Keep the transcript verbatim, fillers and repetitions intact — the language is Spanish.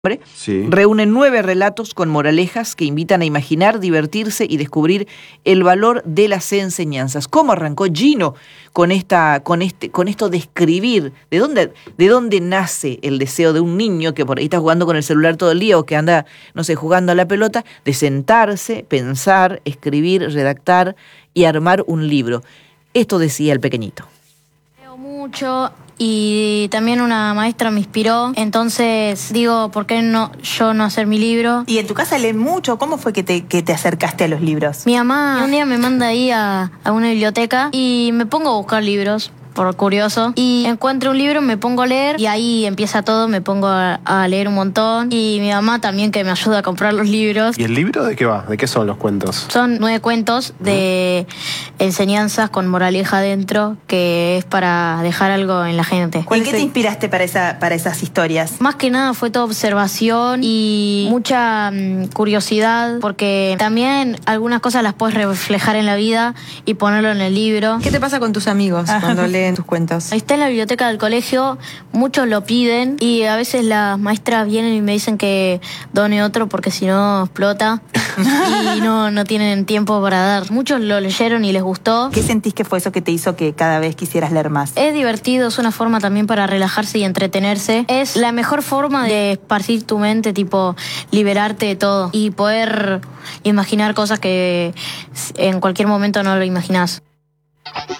Sí. Reúne nueve relatos con moralejas que invitan a imaginar, divertirse y descubrir el valor de las enseñanzas. ¿Cómo arrancó Gino con esta, con este, con esto de escribir? ¿De dónde, de dónde nace el deseo de un niño que por ahí está jugando con el celular todo el día o que anda, no sé, jugando a la pelota, de sentarse, pensar, escribir, redactar y armar un libro? Esto decía el pequeñito. Leo mucho y también una maestra me inspiró, entonces digo, ¿por qué no yo no hacer mi libro? ¿Y en tu casa leen mucho? ¿Cómo fue que te, que te acercaste a los libros? Mi mamá un día me manda ahí a, a una biblioteca y me pongo a buscar libros, por curioso, y encuentro un libro, me pongo a leer y ahí empieza todo, me pongo a, a leer un montón y mi mamá también que me ayuda a comprar los libros. ¿Y el libro de qué va? ¿De qué son los cuentos? Son nueve cuentos de enseñanzas con moraleja dentro, que es para dejar algo en la gente. ¿En qué te inspiraste para, esa, para esas historias? Más que nada fue toda observación y mucha um, curiosidad, porque también algunas cosas las puedes reflejar en la vida y ponerlo en el libro. ¿Qué te pasa con tus amigos cuando leen tus cuentos? Ahí está en la biblioteca del colegio, muchos lo piden y a veces las maestras vienen y me dicen que done otro porque si no explota y no, no tienen tiempo para dar. Muchos lo leyeron y les gustó. ¿Qué sentís que fue eso que te hizo que cada vez quisieras leer más? Es divertido, es una forma también para relajarse y entretenerse. Es la mejor forma de esparcir tu mente, tipo liberarte de todo y poder imaginar cosas que en cualquier momento no lo imaginás.